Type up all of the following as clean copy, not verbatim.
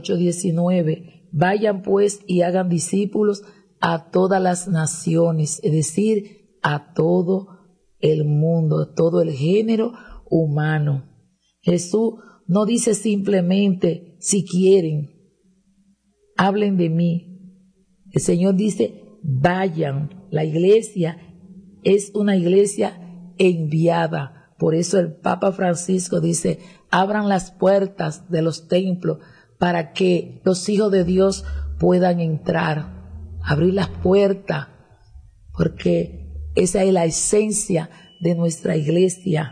8:19, vayan pues y hagan discípulos a todas las naciones, es decir, a todo el mundo, a todo el género humano. Jesús no dice simplemente, si quieren, hablen de mí. El Señor dice, vayan. La iglesia es una iglesia enviada. Por eso el Papa Francisco dice, abran las puertas de los templos para que los hijos de Dios puedan entrar. Abrir las puertas, porque esa es la esencia de nuestra iglesia.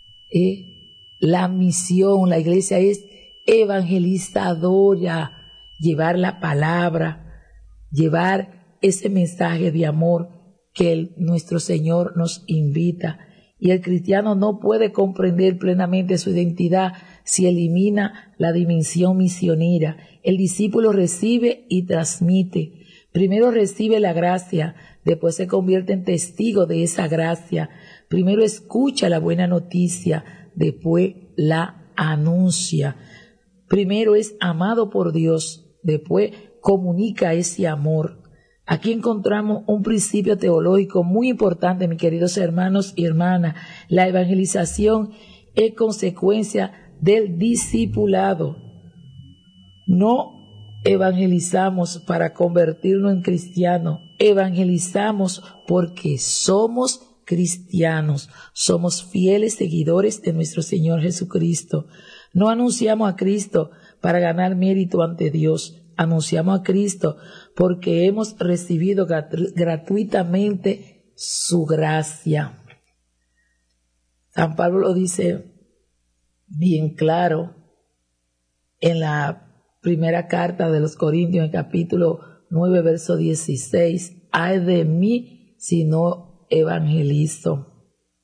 La misión, la iglesia es evangelizadora, llevar la palabra, llevar ese mensaje de amor que nuestro Señor nos invita. Y el cristiano no puede comprender plenamente su identidad si elimina la dimensión misionera. El discípulo recibe y transmite. Primero recibe la gracia, después se convierte en testigo de esa gracia. Primero escucha la buena noticia, después la anuncia. Primero es amado por Dios, después comunica ese amor. Aquí encontramos un principio teológico muy importante, mis queridos hermanos y hermanas. La evangelización es consecuencia del discipulado. No evangelizamos para convertirnos en cristianos, evangelizamos porque somos cristianos, somos fieles seguidores de nuestro Señor Jesucristo. No anunciamos a Cristo para ganar mérito ante Dios, anunciamos a Cristo porque hemos recibido gratuitamente su gracia. San Pablo lo dice bien claro en la primera carta de los Corintios, en capítulo 9, verso 16. Ay de mí si no evangelizo.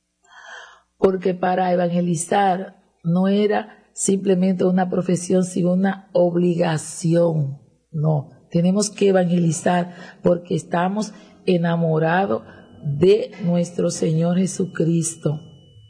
Porque para evangelizar no era simplemente una profesión, sino una obligación. No, tenemos que evangelizar porque estamos enamorados de nuestro Señor Jesucristo.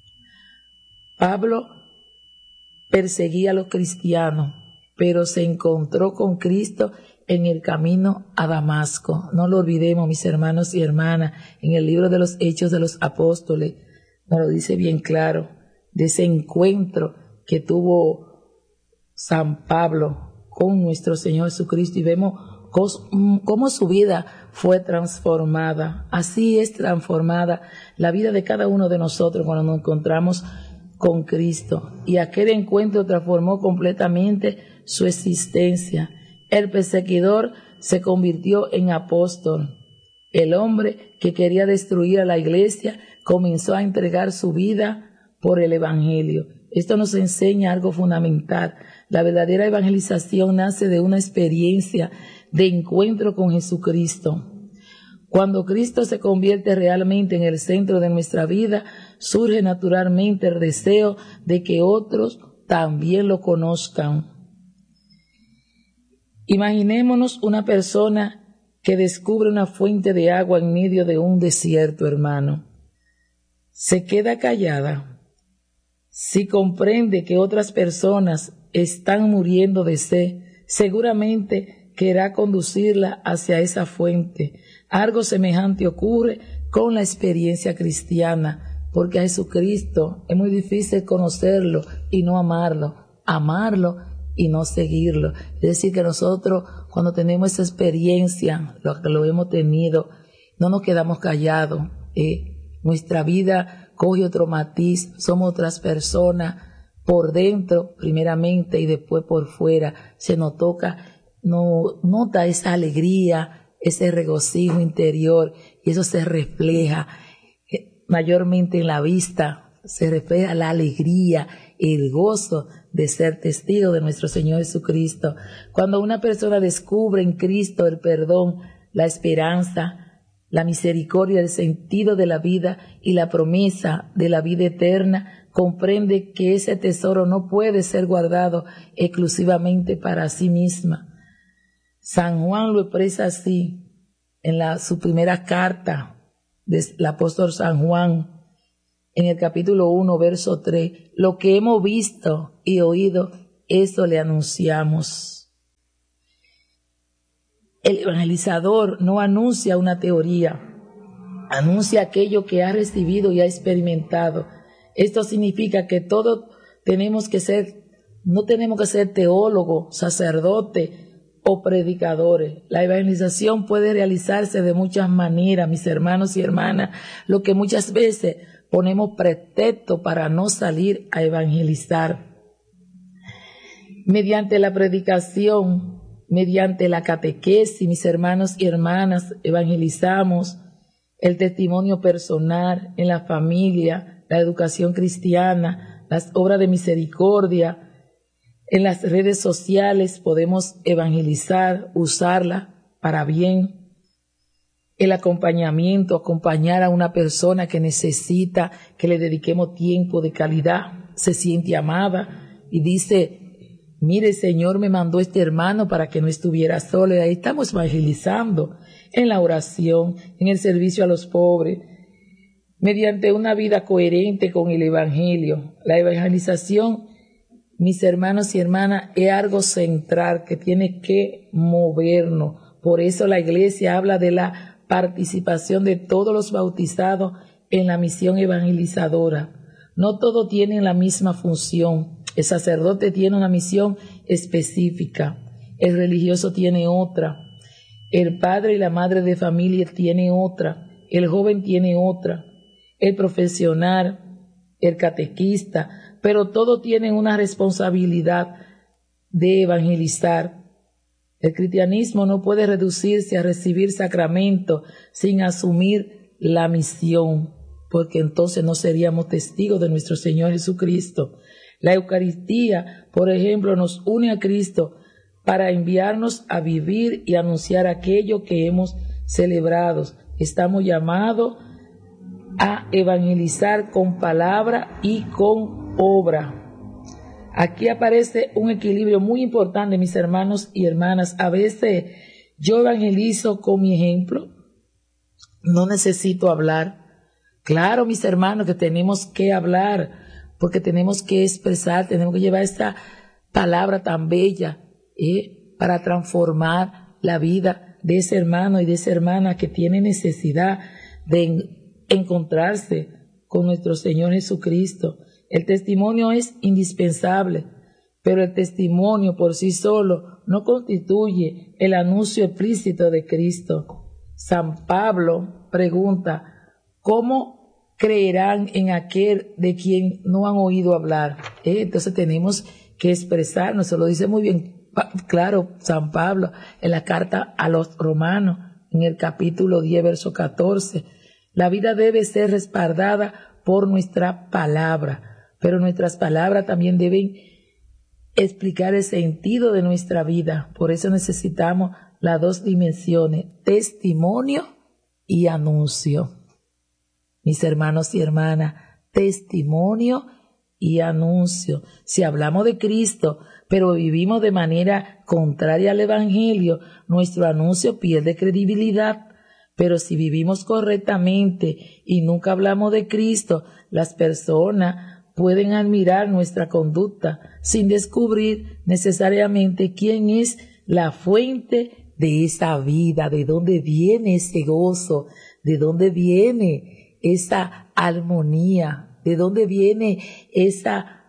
Pablo perseguía a los cristianos, pero se encontró con Cristo en el camino a Damasco. No lo olvidemos, mis hermanos y hermanas, en el libro de los Hechos de los Apóstoles nos lo dice bien claro, de ese encuentro que tuvo San Pablo con nuestro Señor Jesucristo, y vemos cómo su vida fue transformada. Así es transformada la vida de cada uno de nosotros cuando nos encontramos con Cristo, y aquel encuentro transformó completamente su existencia. El perseguidor se convirtió en apóstol. El hombre que quería destruir a la iglesia comenzó a entregar su vida por el evangelio. Esto nos enseña algo fundamental. La verdadera evangelización nace de una experiencia de encuentro con Jesucristo. Cuando Cristo se convierte realmente en el centro de nuestra vida, surge naturalmente el deseo de que otros también lo conozcan. Imaginémonos una persona que descubre una fuente de agua en medio de un desierto, hermano. Se queda callada. Si comprende que otras personas están muriendo de sed, seguramente querrá conducirla hacia esa fuente. Algo semejante ocurre con la experiencia cristiana, porque a Jesucristo es muy difícil conocerlo y no amarlo, amarlo y no seguirlo. Es decir, que nosotros cuando tenemos esa experiencia, lo que lo hemos tenido, no nos quedamos callados. Nuestra vida coge otro matiz, somos otras personas por dentro primeramente y después por fuera. Se nos nota esa alegría, ese regocijo interior, y eso se refleja mayormente en la vista, se refleja la alegría, el gozo de ser testigo de nuestro Señor Jesucristo. Cuando una persona descubre en Cristo el perdón, la esperanza, la misericordia, el sentido de la vida y la promesa de la vida eterna, comprende que ese tesoro no puede ser guardado exclusivamente para sí misma. San Juan lo expresa así en su primera carta del apóstol San Juan, en el capítulo 1, verso 3, lo que hemos visto y oído, eso le anunciamos. El evangelizador no anuncia una teoría, anuncia aquello que ha recibido y ha experimentado. Esto significa que todos no tenemos que ser teólogos, sacerdotes o predicadores. La evangelización puede realizarse de muchas maneras, mis hermanos y hermanas, lo que muchas veces ponemos pretexto para no salir a evangelizar. Mediante la predicación, mediante la catequesis, mis hermanos y hermanas, evangelizamos. El testimonio personal en la familia, la educación cristiana, las obras de misericordia. En las redes sociales podemos evangelizar, usarla para bien. El acompañamiento, acompañar a una persona que necesita que le dediquemos tiempo de calidad, se siente amada y dice: mire, el Señor me mandó este hermano para que no estuviera solo. Y ahí estamos evangelizando. En la oración, en el servicio a los pobres, mediante una vida coherente con el Evangelio. La evangelización, mis hermanos y hermanas, es algo central que tiene que movernos. Por eso la Iglesia habla de la participación de todos los bautizados en la misión evangelizadora. No todos tienen la misma función. El sacerdote tiene una misión específica, el religioso tiene otra. El padre y la madre de familia tiene otra, el joven tiene otra, el profesional, el catequista, pero todos tienen una responsabilidad de evangelizar. El cristianismo no puede reducirse a recibir sacramentos sin asumir la misión, porque entonces no seríamos testigos de nuestro Señor Jesucristo. La Eucaristía, por ejemplo, nos une a Cristo para enviarnos a vivir y anunciar aquello que hemos celebrado. Estamos llamados a evangelizar con palabra y con obra. Aquí aparece un equilibrio muy importante, mis hermanos y hermanas. A veces yo evangelizo con mi ejemplo, no necesito hablar. Claro, mis hermanos, que tenemos que hablar, porque tenemos que expresar, tenemos que llevar esta palabra tan bella, para transformar la vida de ese hermano y de esa hermana que tiene necesidad de encontrarse con nuestro Señor Jesucristo. El testimonio es indispensable, pero el testimonio por sí solo no constituye el anuncio explícito de Cristo. San Pablo pregunta: ¿cómo creerán en aquel de quien no han oído hablar? Entonces tenemos que expresarnos, se lo dice muy bien claro San Pablo en la carta a los Romanos, en el capítulo 10, verso 14. La vida debe ser respaldada por nuestra palabra, pero nuestras palabras también deben explicar el sentido de nuestra vida. Por eso necesitamos las dos dimensiones, testimonio y anuncio. Mis hermanos y hermanas, testimonio y anuncio. Si hablamos de Cristo, pero vivimos de manera contraria al Evangelio, nuestro anuncio pierde credibilidad. Pero si vivimos correctamente y nunca hablamos de Cristo, las personas pueden admirar nuestra conducta sin descubrir necesariamente quién es la fuente de esa vida, de dónde viene ese gozo, de dónde viene esa armonía, de dónde viene esa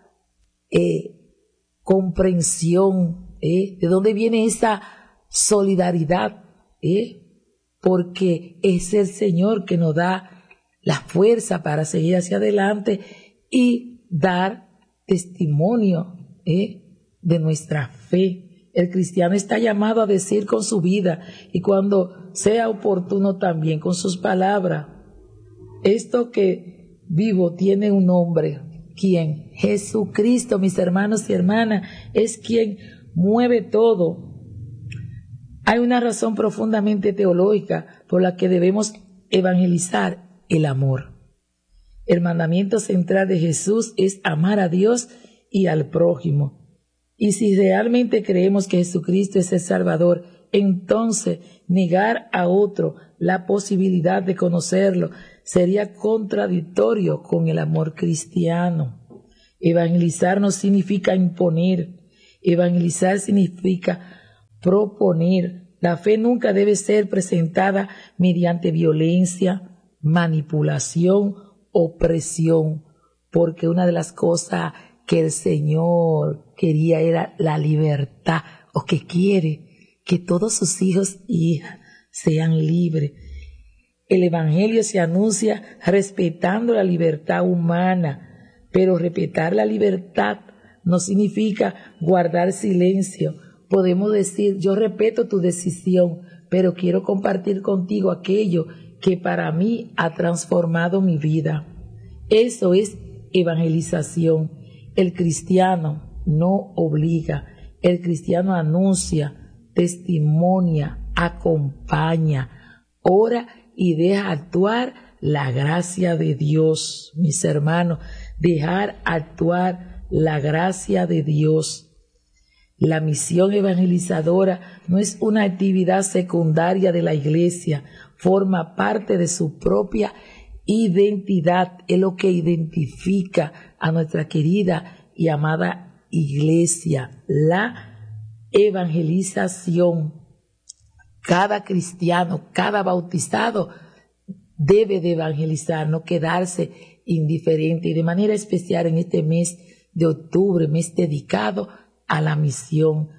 comprensión, de dónde viene esa solidaridad, porque es el Señor que nos da la fuerza para seguir hacia adelante y dar testimonio de nuestra fe. El cristiano está llamado a decir con su vida y cuando sea oportuno también con sus palabras. Esto que vivo tiene un nombre. ¿Quién? Jesucristo, mis hermanos y hermanas, es quien mueve todo. Hay una razón profundamente teológica por la que debemos evangelizar: el amor. El mandamiento central de Jesús es amar a Dios y al prójimo. Y si realmente creemos que Jesucristo es el Salvador, entonces negar a otro la posibilidad de conocerlo sería contradictorio con el amor cristiano. Evangelizar no significa imponer. Evangelizar significa proponer La fe nunca debe ser presentada mediante violencia, manipulación, opresión, porque una de las cosas que el Señor quería era la libertad, o que quiere que todos sus hijos y hijas sean libres. El Evangelio se anuncia respetando la libertad humana, pero respetar la libertad no significa guardar silencio. Podemos decir, yo respeto tu decisión, pero quiero compartir contigo aquello que para mí ha transformado mi vida. Eso es evangelización. El cristiano no obliga, el cristiano anuncia, testimonia, acompaña, ora y deja actuar la gracia de Dios. Mis hermanos, dejar actuar la gracia de Dios. La misión evangelizadora no es una actividad secundaria de la iglesia, forma parte de su propia identidad, es lo que identifica a nuestra querida y amada iglesia, la evangelización. Cada cristiano, cada bautizado debe de evangelizar, no quedarse indiferente, y de manera especial en este mes de octubre, mes dedicado a la misión.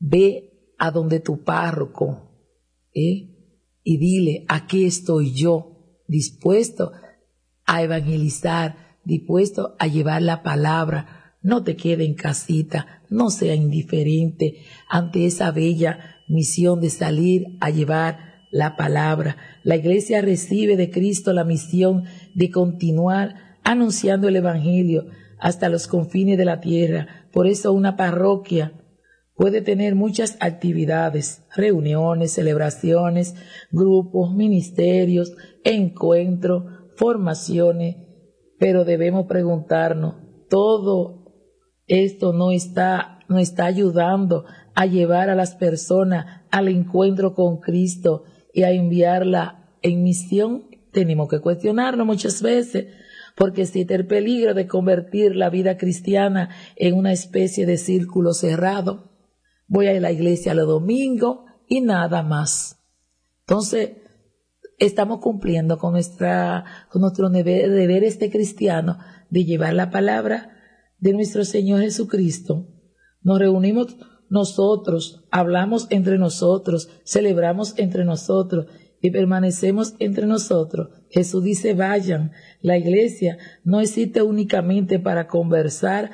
Ve a donde tu párroco y dile, aquí estoy yo, dispuesto a evangelizar, dispuesto a llevar la palabra. No te quede en casita, no sea indiferente ante esa bella misión de salir a llevar la palabra. La iglesia recibe de Cristo la misión de continuar anunciando el Evangelio hasta los confines de la tierra. Por eso una parroquia puede tener muchas actividades, reuniones, celebraciones, grupos, ministerios, encuentros, formaciones, pero debemos preguntarnos, ¿todo esto no está ayudando a llevar a las personas al encuentro con Cristo y a enviarla en misión? Tenemos que cuestionarnos muchas veces, porque existe el peligro de convertir la vida cristiana en una especie de círculo cerrado. Voy a ir a la iglesia los domingos y nada más. Entonces, estamos cumpliendo con nuestro deber este cristiano de llevar la palabra de nuestro Señor Jesucristo. Nos reunimos nosotros, hablamos entre nosotros, celebramos entre nosotros y permanecemos entre nosotros. Jesús dice, vayan. La iglesia no existe únicamente para conversar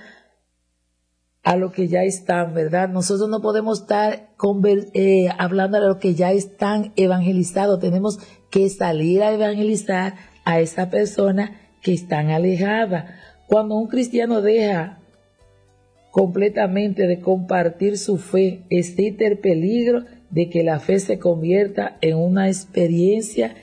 a lo que ya están, ¿verdad? Nosotros no podemos estar hablando a lo que ya están evangelizados. Tenemos que salir a evangelizar a esa persona que están alejada. Cuando un cristiano deja completamente de compartir su fe, existe el peligro de que la fe se convierta en una experiencia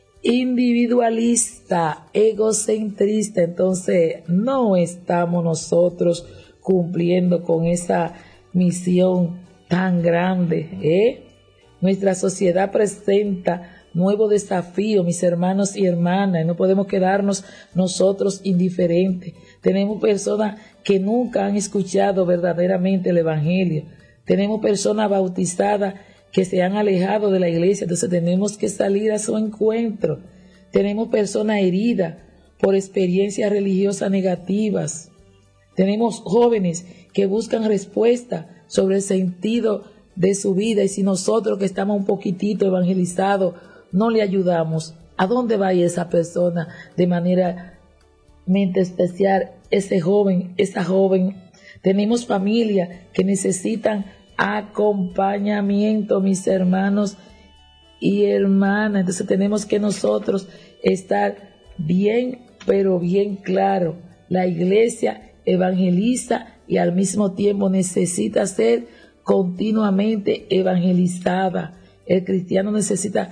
individualista, egocentrista. Entonces no estamos nosotros cumpliendo con esa misión tan grande. Nuestra sociedad presenta nuevo desafío, mis hermanos y hermanas, y no podemos quedarnos nosotros indiferentes. Tenemos personas que nunca han escuchado verdaderamente el Evangelio. Tenemos personas bautizadas que se han alejado de la iglesia, entonces tenemos que salir a su encuentro. Tenemos personas heridas por experiencias religiosas negativas. Tenemos jóvenes que buscan respuesta sobre el sentido de su vida, y si nosotros que estamos un poquitito evangelizados no le ayudamos, ¿a dónde va a ir esa persona de manera especial? Ese joven, esa joven. Tenemos familias que necesitan acompañamiento, mis hermanos y hermanas. Entonces tenemos que nosotros estar bien, pero bien claro. La iglesia evangeliza y al mismo tiempo necesita ser continuamente evangelizada. El cristiano necesita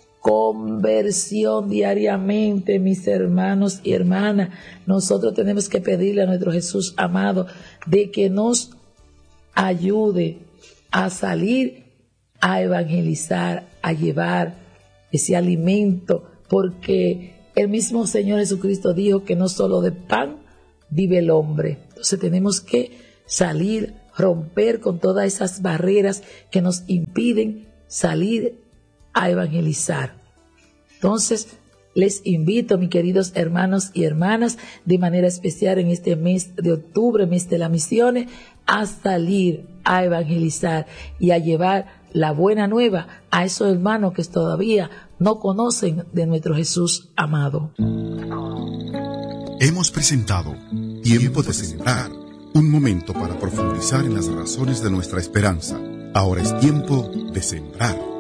conversión diariamente, mis hermanos y hermanas. Nosotros tenemos que pedirle a nuestro Jesús amado de que nos ayude a salir a evangelizar, a llevar ese alimento, porque el mismo Señor Jesucristo dijo que no solo de pan vive el hombre. Entonces tenemos que salir, romper con todas esas barreras que nos impiden salir a evangelizar. Entonces, les invito, mis queridos hermanos y hermanas, de manera especial en este mes de octubre, mes de las misiones, a salir a evangelizar y a llevar la buena nueva a esos hermanos que todavía no conocen de nuestro Jesús amado. Hemos presentado Tiempo de Sembrar, un momento para profundizar en las razones de nuestra esperanza. Ahora es tiempo de sembrar.